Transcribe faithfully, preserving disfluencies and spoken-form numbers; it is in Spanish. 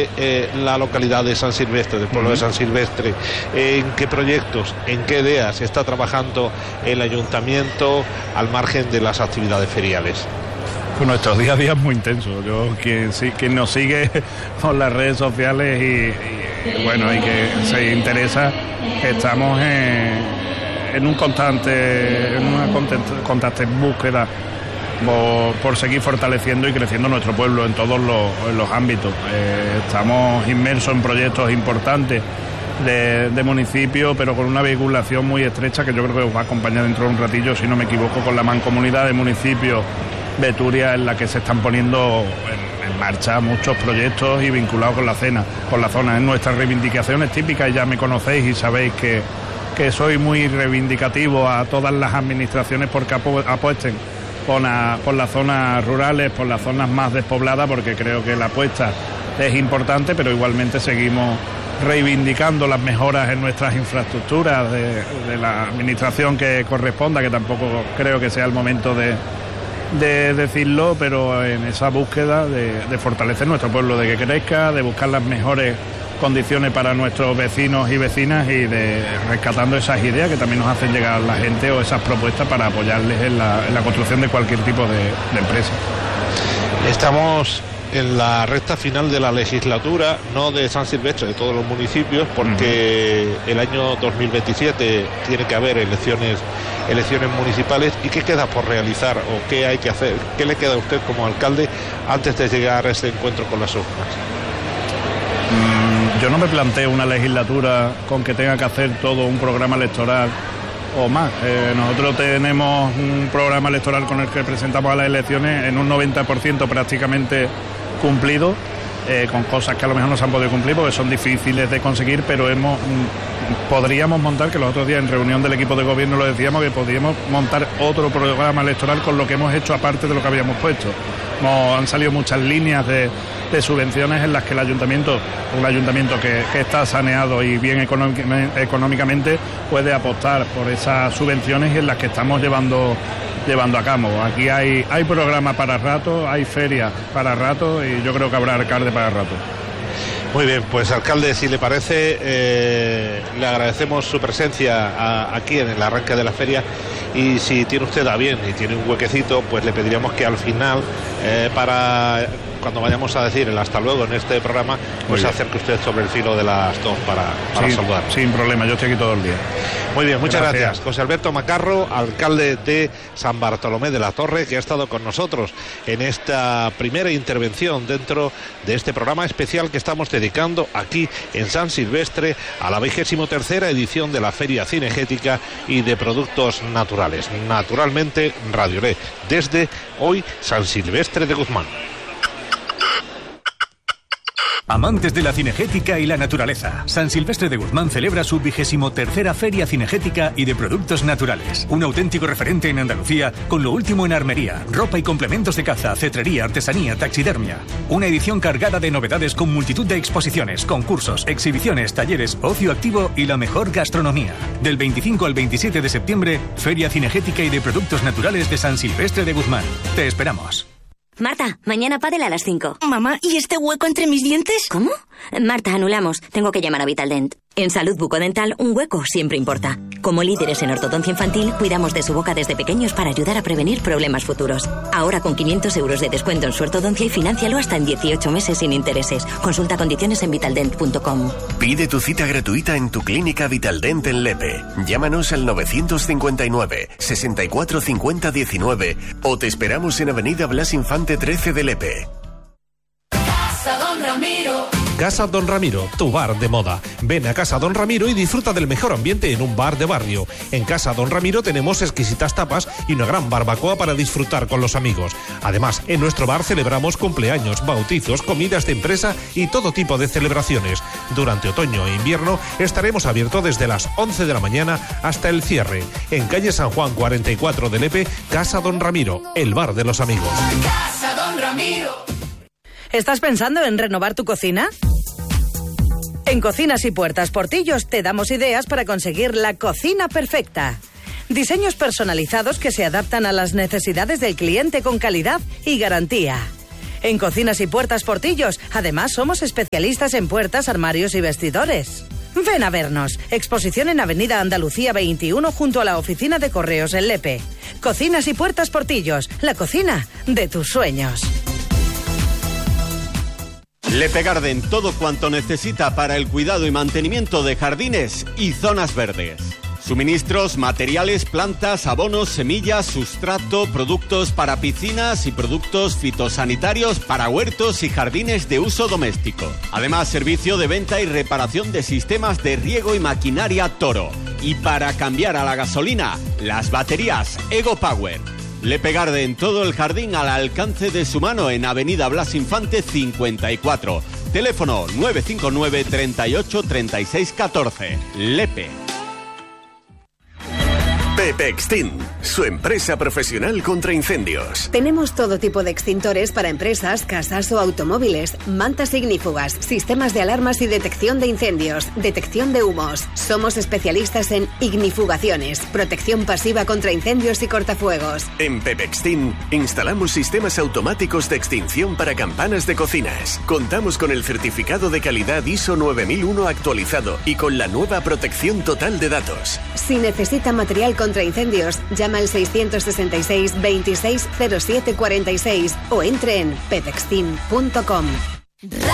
eh, la localidad de San Silvestre, del pueblo uh-huh. de San Silvestre? ¿En qué proyectos, en qué ideas está trabajando el ayuntamiento al margen de las actividades feriales? Pues nuestro día a día es muy intenso. Yo, quien, sí, quien nos sigue por las redes sociales y, y bueno, y que se interesa, estamos en, en un constante, en una constante búsqueda por, por seguir fortaleciendo y creciendo nuestro pueblo en todos los, en los ámbitos. Eh, estamos inmersos en proyectos importantes de, de municipio, pero con una vinculación muy estrecha que yo creo que os va a acompañar dentro de un ratillo, si no me equivoco, con la mancomunidad de municipios de Turia, en la que se están poniendo en, en marcha muchos proyectos y vinculados con la cena, con la zona. En nuestras reivindicaciones típicas, ya me conocéis y sabéis que, que soy muy reivindicativo a todas las administraciones porque apu- apuesten por, la, por las zonas rurales, por las zonas más despobladas, porque creo que la apuesta es importante, pero igualmente seguimos reivindicando las mejoras en nuestras infraestructuras de, de la administración que corresponda, que tampoco creo que sea el momento de de decirlo, pero en esa búsqueda de, de fortalecer nuestro pueblo, de que crezca, de buscar las mejores condiciones para nuestros vecinos y vecinas y de rescatando esas ideas que también nos hacen llegar a la gente o esas propuestas para apoyarles en la, en la construcción de cualquier tipo de, de empresa. Estamos en la recta final de la legislatura, no de San Silvestre, de todos los municipios, porque uh-huh. el año dos mil veintisiete tiene que haber elecciones elecciones municipales. ¿Y qué queda por realizar o qué hay que hacer? ¿Qué le queda a usted como alcalde antes de llegar a ese encuentro con las urnas? Mm, yo no me planteo una legislatura con que tenga que hacer todo un programa electoral o más. Eh, nosotros tenemos un programa electoral con el que presentamos a las elecciones en un noventa por ciento prácticamente cumplido, eh, con cosas que a lo mejor no se han podido cumplir porque son difíciles de conseguir, pero hemos mm, podríamos montar, que los otros días en reunión del equipo de gobierno lo decíamos, que podríamos montar otro programa electoral con lo que hemos hecho aparte de lo que habíamos puesto. Nos han salido muchas líneas de, de subvenciones en las que el ayuntamiento, un ayuntamiento que, que está saneado y bien económicamente, puede apostar por esas subvenciones y en las que estamos llevando llevando a cabo. Aquí hay, hay programas para rato, hay ferias para rato y yo creo que habrá alcalde para rato. Muy bien, pues alcalde, si le parece, eh, le agradecemos su presencia a, aquí en el arranque de la feria, y si tiene usted a bien y tiene un huequecito, pues le pediríamos que al final, eh, para cuando vayamos a decir el hasta luego en este programa, pues se acerque usted sobre el filo de las dos para, para sí, saludar. Sin problema, yo estoy aquí todo el día. Muy bien, muchas gracias. gracias. José Alberto Macarro, alcalde de San Bartolomé de la Torre, que ha estado con nosotros en esta primera intervención dentro de este programa especial que estamos dedicando aquí en San Silvestre a la vigésimo tercera edición de la Feria Cinegética y de Productos Naturales. Naturalmente, Radio Lé, desde hoy San Silvestre de Guzmán. Amantes de la cinegética y la naturaleza, San Silvestre de Guzmán celebra su vigésimo tercera Feria Cinegética y de Productos Naturales. Un auténtico referente en Andalucía con lo último en armería, ropa y complementos de caza, cetrería, artesanía, taxidermia. Una edición cargada de novedades con multitud de exposiciones, concursos, exhibiciones, talleres, ocio activo y la mejor gastronomía. Del veinticinco al veintisiete de septiembre, Feria Cinegética y de Productos Naturales de San Silvestre de Guzmán. Te esperamos. Marta, mañana pádel a las cinco. Mamá, ¿y este hueco entre mis dientes? ¿Cómo? Marta, anulamos. Tengo que llamar a Vitaldent. En Salud Bucodental, un hueco siempre importa. Como líderes en ortodoncia infantil, cuidamos de su boca desde pequeños para ayudar a prevenir problemas futuros. Ahora con quinientos euros de descuento en su ortodoncia y financialo hasta en dieciocho meses sin intereses. Consulta condiciones en vitaldent punto com. Pide tu cita gratuita en tu clínica Vitaldent en Lepe. Llámanos al novecientos cincuenta y nueve, sesenta y cuatro cincuenta diecinueve o te esperamos en Avenida Blas Infante trece de Lepe. Casa Don Ramiro. Casa Don Ramiro, tu bar de moda. Ven a Casa Don Ramiro y disfruta del mejor ambiente en un bar de barrio. En Casa Don Ramiro tenemos exquisitas tapas y una gran barbacoa para disfrutar con los amigos. Además, en nuestro bar celebramos cumpleaños, bautizos, comidas de empresa y todo tipo de celebraciones. Durante otoño e invierno estaremos abiertos desde las once de la mañana hasta el cierre. En calle San Juan cuarenta y cuatro de Lepe, Casa Don Ramiro, el bar de los amigos. Casa Don Ramiro. ¿Estás pensando en renovar tu cocina? En Cocinas y Puertas Portillos te damos ideas para conseguir la cocina perfecta. Diseños personalizados que se adaptan a las necesidades del cliente con calidad y garantía. En Cocinas y Puertas Portillos, además somos especialistas en puertas, armarios y vestidores. Ven a vernos. Exposición en Avenida Andalucía veintiuno junto a la oficina de correos en Lepe. Cocinas y Puertas Portillos, la cocina de tus sueños. Lepe Garden, todo cuanto necesita para el cuidado y mantenimiento de jardines y zonas verdes. Suministros, materiales, plantas, abonos, semillas, sustrato, productos para piscinas y productos fitosanitarios para huertos y jardines de uso doméstico. Además, servicio de venta y reparación de sistemas de riego y maquinaria Toro. Y para cambiar a la gasolina, las baterías Ego Power. Lepe Garden, todo el jardín al alcance de su mano en Avenida Blas Infante cincuenta y cuatro. Teléfono nueve cinco nueve, treinta y ocho, treinta y seis, catorce. Lepe. Pepextin, su empresa profesional contra incendios. Tenemos todo tipo de extintores para empresas, casas o automóviles, mantas ignífugas, sistemas de alarmas y detección de incendios, detección de humos. Somos especialistas en ignifugaciones, protección pasiva contra incendios y cortafuegos. En Pepextin instalamos sistemas automáticos de extinción para campanas de cocinas. Contamos con el certificado de calidad I S O nueve mil uno actualizado y con la nueva protección total de datos. Si necesita material contra incendios, llama al seiscientos sesenta y seis, veintiséis, cero siete cuarenta y seis o entre en pepextin punto com.